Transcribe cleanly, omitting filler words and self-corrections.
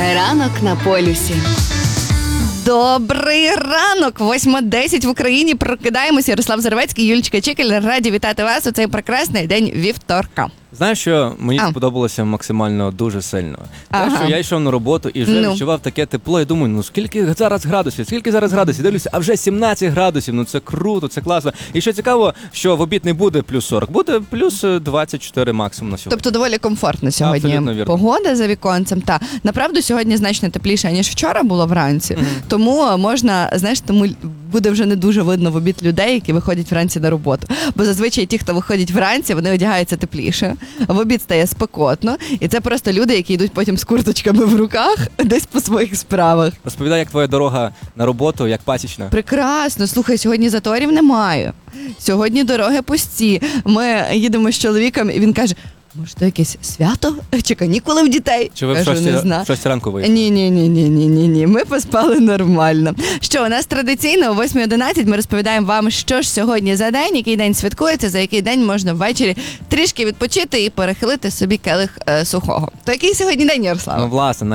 Ранок на полюсі. Добрий ранок! 8:10 в Україні. Прокидаємося. Ярослав Зарвецький, Юлічка Чикель. Раді вітати вас у цей прекрасний день вівторка. Знаєш, що мені сподобалося максимально дуже сильно? Те, що я йшов на роботу і вже відчував таке тепло. І думаю, скільки зараз градусів? Дивлюся, а вже 17 градусів. Це круто, це класно. І що цікаво, що в обід не буде плюс 40, буде плюс 24 максимум на сьогодні. Тобто доволі комфортно сьогодні погода за віконцем. Та, направду, сьогодні значно тепліше, ніж вчора було вранці. Тому можна, тому буде вже не дуже видно в обід людей, які виходять вранці на роботу. Бо зазвичай ті, хто виходять вранці, вони одягаються тепліше. В обід стає спекотно, і це просто люди, які йдуть потім з курточками в руках десь по своїх справах. Розповідай, як твоя дорога на роботу, як пасічна. Прекрасно. Слухай, сьогодні заторів немає. Сьогодні дороги пусті. Ми їдемо з чоловіком, і він каже: може, то якесь свято? Чи канікули в дітей? Чи ви в 6 ранку виїхали? Ні. Ми поспали нормально. Що, у нас традиційно о 8:11 ми розповідаємо вам, що ж сьогодні за день, який день святкується, за який день можна ввечері трішки відпочити і перехилити собі келих сухого. То який сьогодні день, Ярослав? Ну, власне,